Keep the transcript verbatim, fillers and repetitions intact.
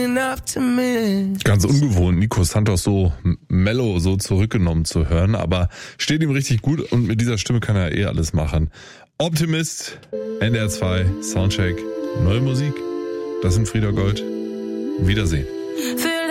Ganz ungewohnt, Nico Santos so mellow, so zurückgenommen zu hören, aber steht ihm richtig gut und mit dieser Stimme kann er eh alles machen. Optimist, N D R zwei, Soundcheck, neue Musik. Das sind Frieda Gold. Wiedersehen.